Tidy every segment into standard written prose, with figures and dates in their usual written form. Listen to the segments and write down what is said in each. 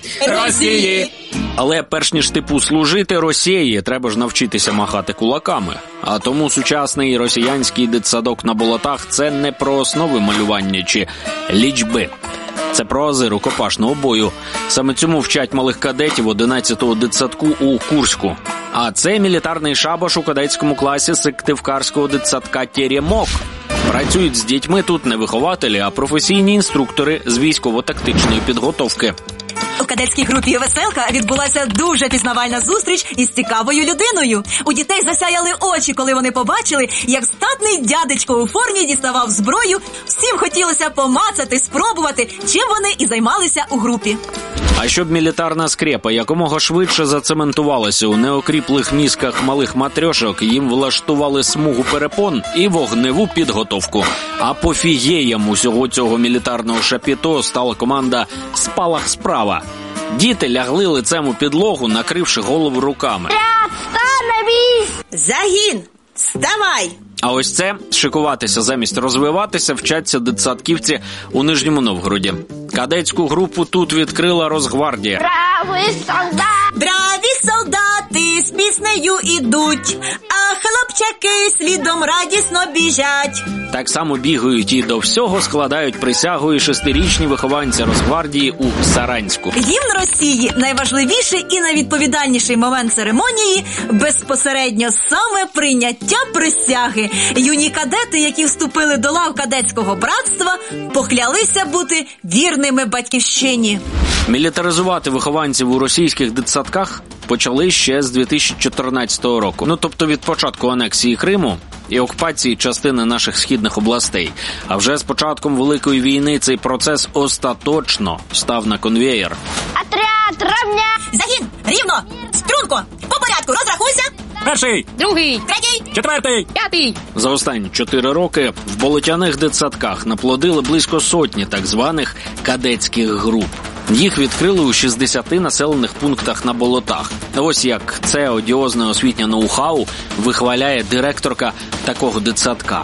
Росії! Але перш ніж служити Росії, треба ж навчитися махати кулаками. А тому сучасний росіянський дитсадок на болотах – це не про основи малювання чи лічби. Це про ази рукопашного бою. Саме цьому вчать малих кадетів 11-го дитсадку у Курську. А це мілітарний шабаш у кадетському класі Сыктывкарського дитсадка «Теремок». Працюють з дітьми тут не вихователі, а професійні інструктори з військово-тактичної підготовки. У кадетській групі «Веселка» відбулася дуже пізнавальна зустріч із цікавою людиною. У дітей засяяли очі, коли вони побачили, як статний дядечко у формі діставав зброю. Всім хотілося помацати, спробувати, чим вони і займалися у групі. А щоб мілітарна скрепа якомога швидше зацементувалася у неокріплих мізках малих матрьошок, їм влаштували смугу перепон і вогневу підготовку. Апофігеєм усього цього мілітарного шапіто стала команда «Спалах справа». Діти лягли лицем у підлогу, накривши голову руками. Загін! Вставай! А ось це шикуватися замість розвиватися вчаться дитсадківці у Нижньому Новгороді. Кадетську групу тут відкрила Росгвардія. Браві солдати! Браві солдати з піснею ідуть, а хлопчаки слідом радісно біжать. Так само бігають і до всього складають присягу і 6-річні вихованці Росгвардії у Саранську. Гімн Росії – найважливіший і найвідповідальніший момент церемонії – безпосередньо саме прийняття присяги. Юні кадети, які вступили до лав кадетського братства, поклялися бути вірними батьківщині. Мілітаризувати вихованців у російських дитсадках почали ще з 2014 року. Тобто від початку анексії Криму і окупації частини наших східних областей. А вже з початком Великої війни цей процес остаточно став на конвеєр. Отряд, равня! Загін! Рівно! Струнко! По порядку! Розрахуйся! Перший! Другий! Третій! Четвертий! П'ятий! За останні 4 роки в болотяних дитсадках наплодили близько сотні так званих кадетських груп. Їх відкрили у 60 населених пунктах на болотах. Ось як це одіозне освітнє ноу-хау вихваляє директорка такого дитсадка.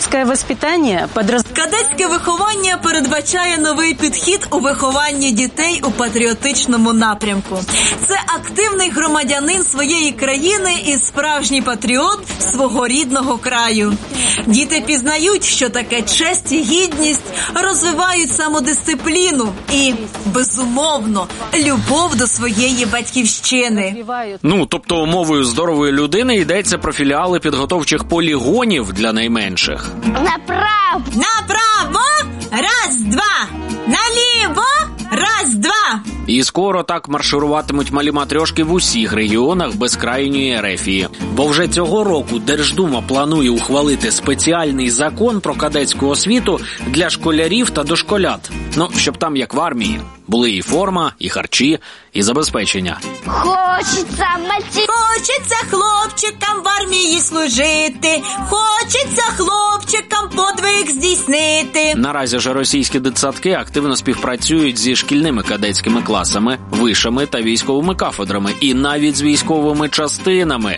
Кадетське виховання передбачає новий підхід у вихованні дітей у патріотичному напрямку. Це активний громадянин своєї країни і справжній патріот свого рідного краю. Діти пізнають, що таке честь і гідність, розвивають самодисципліну і, безумовно, любов до своєї батьківщини. Тобто мовою здорової людини йдеться про філіали підготовчих полігонів для найменших. Направо! Направо! Раз, два! Наліво! Раз, два! І скоро так маршируватимуть малі матрьошки в усіх регіонах безкрайньої Ерефії. Бо вже цього року Держдума планує ухвалити спеціальний закон про кадетську освіту для школярів та дошколят. Щоб там, як в армії, були і форма, і харчі, і забезпечення. Хочеться хлопчикам в армії служити, хочеться хлопчикам подвиг здійснити. Наразі ж російські дитсадки активно співпрацюють зі шкільними кадетськими класами, вишами та військовими кафедрами, і навіть з військовими частинами.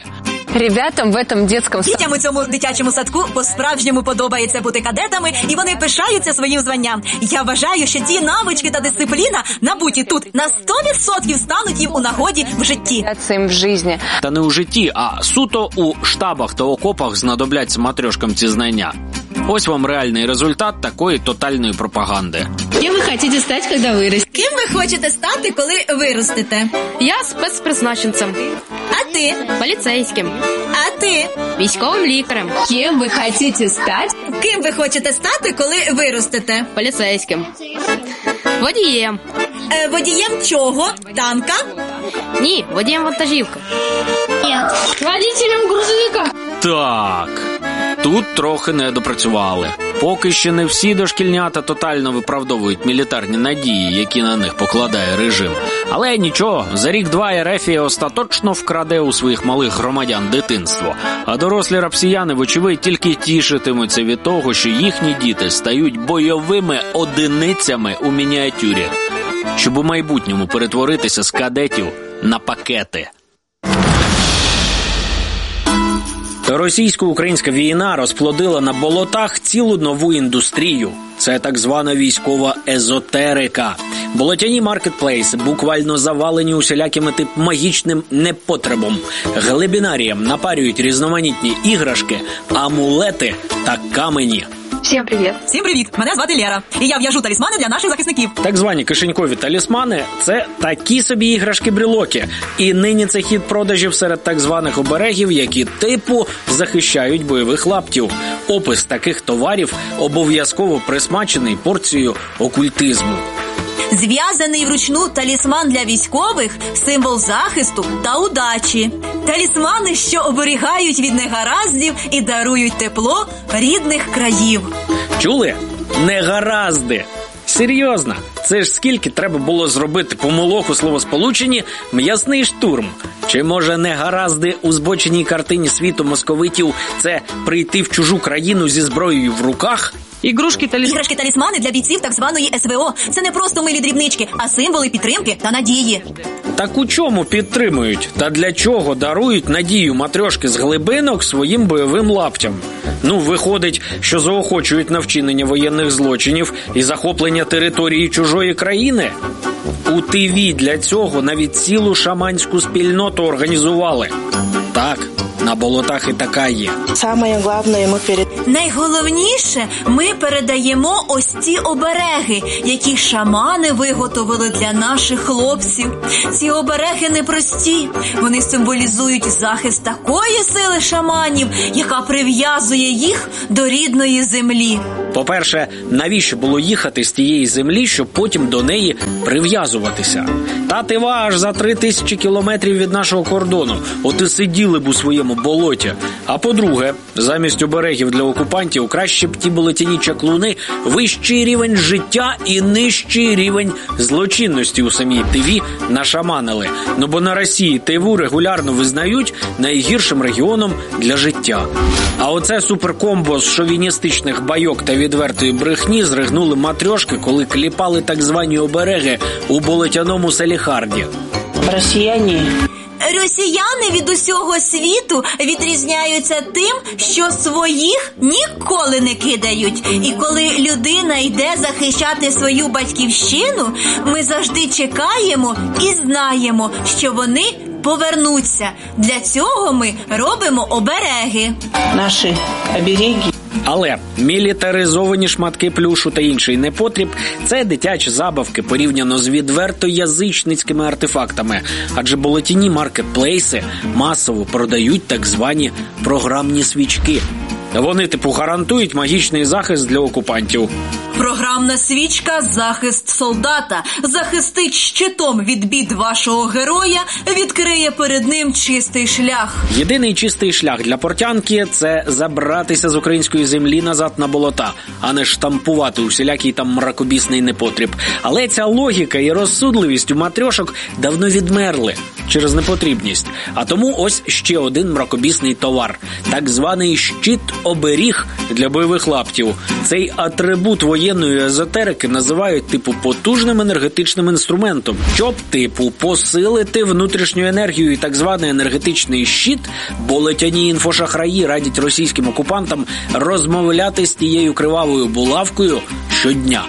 Дітям у цьому дитячому садку по-справжньому подобається бути кадетами, і вони пишаються своїм званням. Я вважаю, що ті навички та дисципліна, набуті тут, на 100% стануть їм у нагоді в житті. Та не у житті, а суто у штабах та окопах знадобляться матрьошкам ці знання. Ось вам реальний результат такої тотальної пропаганди. Ким ви хочете стати, коли виростете? Ким ви хочете стати, коли виростете? Я спецпризначенцем. А ти? Поліцейським. А ти? Військовим лікарем. Ким ви хочете стати? Ким ви хочете стати, коли виростете? Поліцейським. Водієм. Водієм чого? Танка? Ні, водієм вантажівки. Ні. Водителем грузовика. Так, тут трохи не допрацювали. Поки ще не всі дошкільнята тотально виправдовують мілітарні надії, які на них покладає режим. Але нічого, за рік-два Ерефія остаточно вкраде у своїх малих громадян дитинство. А дорослі росіяни, вочевидь, тільки тішитимуться від того, що їхні діти стають бойовими одиницями у мініатюрі, щоб у майбутньому перетворитися з кадетів на пакети. Російсько-українська війна розплодила на болотах цілу нову індустрію. Це так звана військова езотерика. Болотяні маркетплейси буквально завалені усілякими магічним непотребом. Глибінаріям напарюють різноманітні іграшки, амулети та камені. Всем привет. Всім привіт! Мене звати Лера. І я в'яжу талісмани для наших захисників. Так звані кишенькові талісмани – це такі собі іграшки-брелоки. І нині це хід продажів серед так званих оберегів, які захищають бойових лаптів. Опис таких товарів обов'язково присмачений порцією окультизму. Зв'язаний вручну талісман для військових – символ захисту та удачі. Талісмани, що оберігають від негараздів і дарують тепло рідних країв. Чули? Негаразди. Серйозно, це ж скільки треба було зробити по молоху словосполученні «м'ясний штурм». Чи може негаразди у збоченій картині світу московитів – це прийти в чужу країну зі зброєю в руках? Іграшки-талісмани для бійців так званої СВО – це не просто милі дрібнички, а символи підтримки та надії. Так у чому підтримують? Та для чого дарують надію матрьошки з глибинок своїм бойовим лаптям? Виходить, що заохочують на вчинення воєнних злочинів і захоплення території чужої країни? У ТВ для цього навіть цілу шаманську спільноту організували. Так, на болотах і така є. Найголовніше, ми передаємо ось ці обереги, які шамани виготовили для наших хлопців. Ці обереги непрості. Вони символізують захист такої сили шаманів, яка прив'язує їх до рідної землі. По-перше, навіщо було їхати з тієї землі, щоб потім до неї прив'язуватися? Та ти аж за 3000 кілометрів від нашого кордону. От і сиділи б у своєму болоті. А по-друге, замість оберегів для окупантів краще б ті болотяні чаклуни вищий рівень життя і нижчий рівень злочинності у самій ТВ нашаманили. Бо на Росії ТВ регулярно визнають найгіршим регіоном для життя. А оце суперкомбо з шовіністичних байок та відвертої брехні зригнули матрьошки, коли кліпали так звані обереги у болотяному Саліхарді. Росіяни від усього світу відрізняються тим, що своїх ніколи не кидають. І коли людина йде захищати свою батьківщину, ми завжди чекаємо і знаємо, що вони повернуться. Для цього ми робимо обереги. Наші обереги. Але мілітаризовані шматки плюшу та інший непотріб – це дитячі забавки порівняно з відверто язичницькими артефактами. Адже болотяні маркетплейси масово продають так звані програмні свічки. Вони гарантують магічний захист для окупантів. Програмна свічка «Захист солдата» захистить щитом від бід вашого героя, відкриє перед ним чистий шлях. Єдиний чистий шлях для портянки – це забратися з української землі назад на болота, а не штампувати усілякий там мракобісний непотріб. Але ця логіка і розсудливість у матрьошок давно відмерли через непотрібність. А тому ось ще один мракобісний товар – так званий щит-оберіг для бойових лаптів. Цей атрибут воєнної езотерики називають потужним енергетичним інструментом. Щоб посилити внутрішню енергію і так званий енергетичний щит, болотяні інфошахраї радять російським окупантам розмовляти з тією кривавою булавкою щодня.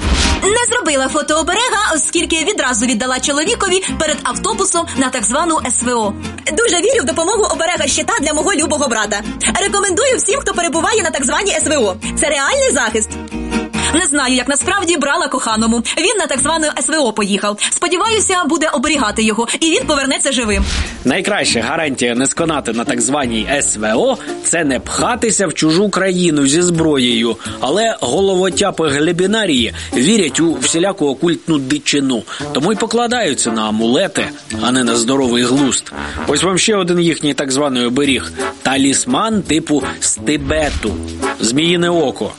Не зробила фотооберега, оскільки відразу віддала чоловікові перед автобусом на так звану СВО. Дуже вірю в допомогу оберега щита для мого любого брата. Рекомендую всім, хто перебуває на так званій СВО. Це реальний захист. Не знаю, як насправді брала коханому. Він на так звану СВО поїхав. Сподіваюся, буде оберігати його, і він повернеться живим. Найкраща гарантія не сконати на так званій СВО – це не пхатися в чужу країну зі зброєю. Але головотяпи-глибінарії вірять у всіляку окультну дичину. Тому й покладаються на амулети, а не на здоровий глузд. Ось вам ще один їхній так званий оберіг – талісман типу з Тибету – зміїне око.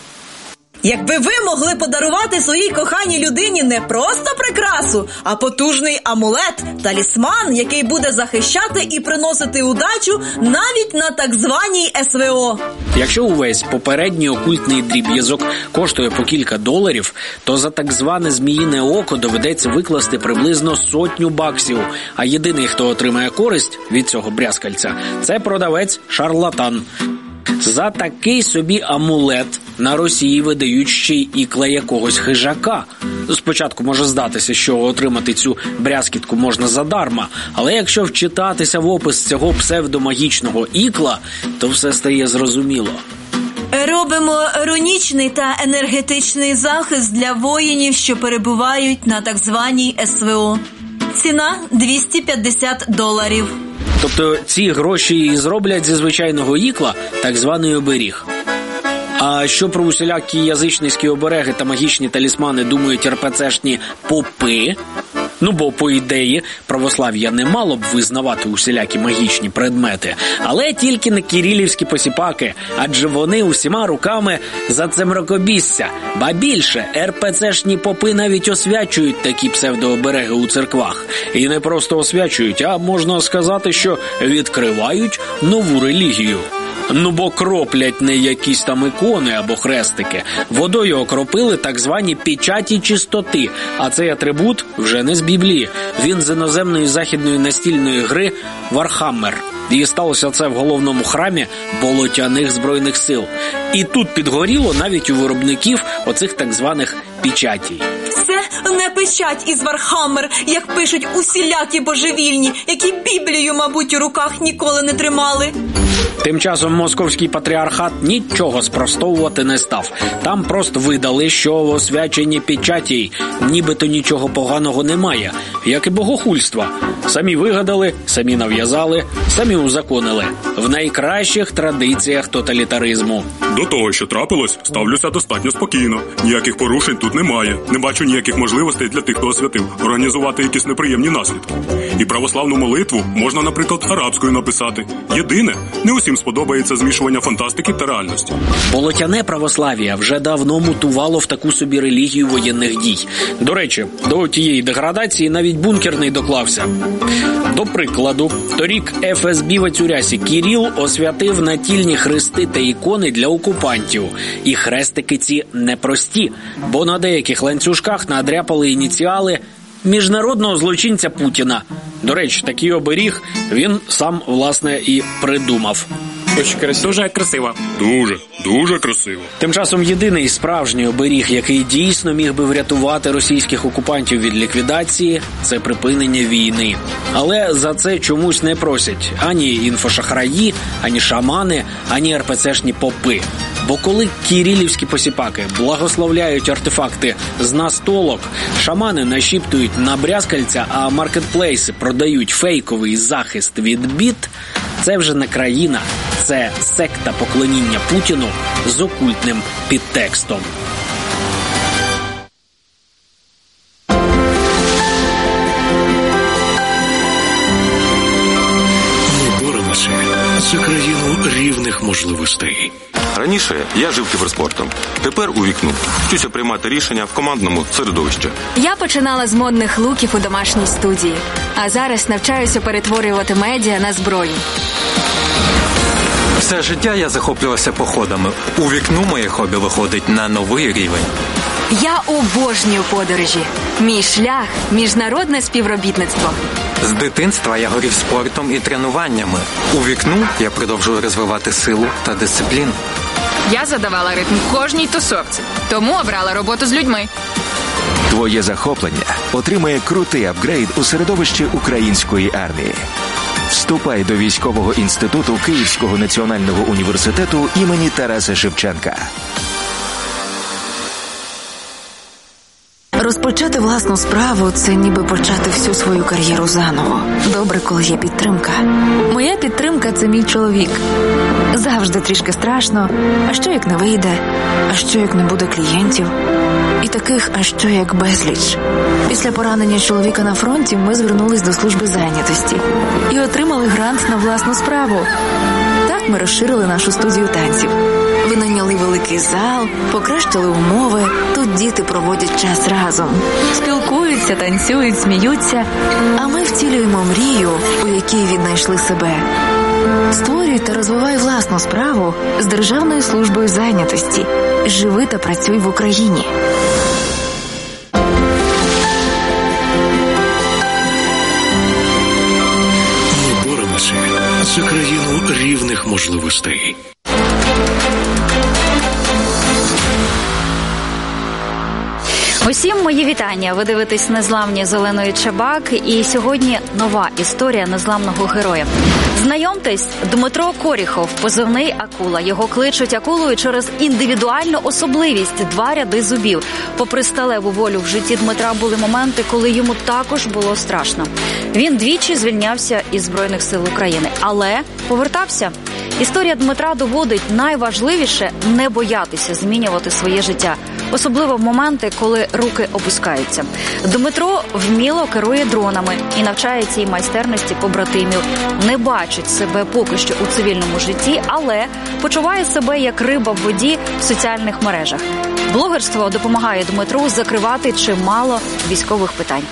Якби ви могли подарувати своїй коханій людині не просто прикрасу, а потужний амулет, талісман, який буде захищати і приносити удачу навіть на так званій СВО. Якщо увесь попередній окультний дріб'язок коштує по кілька $, то за так зване зміїне око доведеться викласти приблизно $100. А єдиний, хто отримає користь від цього брязкальця – це продавець-шарлатан. За такий собі амулет на Росії видають ще й ікла якогось хижака. Спочатку може здатися, що отримати цю брязкітку можна задарма, але якщо вчитатися в опис цього псевдомагічного ікла, то все стає зрозуміло. Робимо рунічний та енергетичний захист для воїнів, що перебувають на так званій СВО. Ціна $250. Тобто ці гроші і зроблять зі звичайного ікла так званий оберіг. А що про усілякі язичницькі обереги та магічні талісмани думають РПЦшні попи? Ну, бо, по ідеї, православ'я не мало б визнавати усілякі магічні предмети, але тільки не кирилівські посіпаки, адже вони усіма руками за це мракобісся. Ба більше, РПЦшні попи навіть освячують такі псевдообереги у церквах. І не просто освячують, а можна сказати, що відкривають нову релігію. Ну, бо кроплять не якісь там ікони або хрестики. Водою окропили так звані печаті чистоти, а цей атрибут вже не з Біблії. Він з іноземної західної настільної гри Warhammer. І сталося це в головному храмі болотяних збройних сил. І тут підгоріло навіть у виробників оцих так званих печатій. Це не печать із Вархаммер, як пишуть усілякі божевільні, які Біблію, мабуть, у руках ніколи не тримали. Тим часом московський патріархат нічого спростовувати не став. Там просто видали, що в освяченні печатій нібито нічого поганого немає, як і богохульства. Самі вигадали, самі нав'язали, самі узаконили. В найкращих традиціях тоталітаризму. До того, що трапилось, ставлюся достатньо спокійно. Ніяких порушень тут немає. Не бачу ніяких можливостей для тих, хто освятив, організувати якісь неприємні наслідки. І православну молитву можна, наприклад, арабською написати. Єдине, не усім сподобається змішування фантастики та реальності. Болотяне православ'я вже давно мутувало в таку собі релігію воєнних дій. До речі, до тієї деградації навіть бункерний доклався. До прикладу, торік ФСБівець у рясі Кіріл освятив натільні хрести та ікони для окупантів. І хрестики ці непрості, бо на деяких ланцюжках надряпали ініціали міжнародного злочинця Путіна. До речі, такий оберіг він сам, власне, і придумав. Дуже красиво. Дуже красиво. Тим часом єдиний справжній оберіг, який дійсно міг би врятувати російських окупантів від ліквідації, це припинення війни. Але за це чомусь не просять ані інфошахраї, ані шамани, ані РПЦшні попи. Бо коли кирилівські посіпаки благословляють артефакти з настолок, шамани нашіптують на брязкальця, а маркетплейси продають фейковий захист від бід, це вже не країна, це секта поклоніння Путіну з окультним підтекстом. Ми боремося за країну рівних можливостей. Раніше я жив кіберспортом, тепер у вікну. Вчуся приймати рішення в командному середовищі. Я починала з модних луків у домашній студії, а зараз навчаюся перетворювати медіа на зброю. Все життя я захоплювався походами. У вікну моє хобі виходить на новий рівень. Я обожнюю подорожі. Мій шлях – міжнародне співробітництво. З дитинства я горів спортом і тренуваннями. У вікну я продовжую розвивати силу та дисципліну. Я задавала ритм кожній тусовці, тому обрала роботу з людьми. Твоє захоплення отримає крутий апгрейд у середовищі української армії. Вступай до військового інституту Київського національного університету імені Тараса Шевченка. Розпочати власну справу – це ніби почати всю свою кар'єру заново. Добре, коли є підтримка. Моя підтримка – це мій чоловік. Завжди трішки страшно. А що, як не вийде? А що, як не буде клієнтів? І таких, а що, як безліч. Після поранення чоловіка на фронті ми звернулись до служби зайнятості і отримали грант на власну справу. Так ми розширили нашу студію танців. Винайняли великий зал, покращили умови. Тут діти проводять час разом. Спілкуються, танцюють, сміються. А ми втілюємо мрію, у якій віднайшли себе. Створюй та розвивай власну справу з Державною службою зайнятості. Живи та працюй в Україні. Ми боремося за країну рівних можливостей. Усім мої вітання. Ви дивитесь «Незламні» з Оленою Чабак. І сьогодні нова історія незламного героя. Знайомтесь, Дмитро Коріхов, позивний Акула. Його кличуть Акулою через індивідуальну особливість – 2 ряди зубів. Попри сталеву волю, в житті Дмитра були моменти, коли йому також було страшно. Він двічі звільнявся із Збройних сил України, але повертався. Історія Дмитра доводить, найважливіше – не боятися змінювати своє життя. Особливо в моменти, коли руки опускаються. Дмитро вміло керує дронами і навчає цій майстерності побратимів. Не бачить себе поки що у цивільному житті, але почуває себе як риба в воді в соціальних мережах. Блогерство допомагає Дмитру закривати чимало військових питань.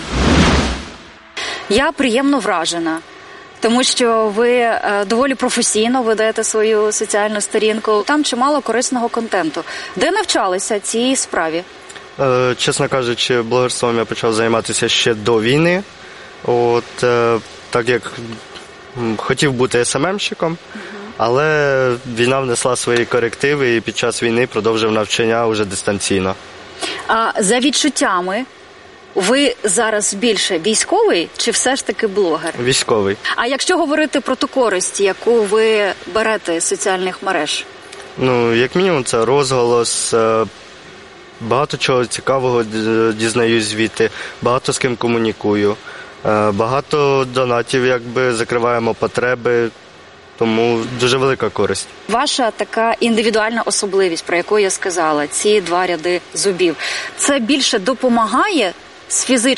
Я приємно вражена, тому що ви доволі професійно ведете свою соціальну сторінку. Там чимало корисного контенту. Де навчалися цій справі? Чесно кажучи, блогерством я почав займатися ще до війни. Так як хотів бути СММщиком, але війна внесла свої корективи і під час війни продовжив навчання вже дистанційно. А за відчуттями, ви зараз більше військовий чи все ж таки блогер? Військовий. А якщо говорити про ту користь, яку ви берете з соціальних мереж? Як мінімум, це розголос, багато чого цікавого дізнаюсь звідти, багато з ким комунікую, багато донатів, закриваємо потреби, тому дуже велика користь. Ваша така індивідуальна особливість, про яку я сказала, ці 2 ряди зубів, це більше допомагає з фізичною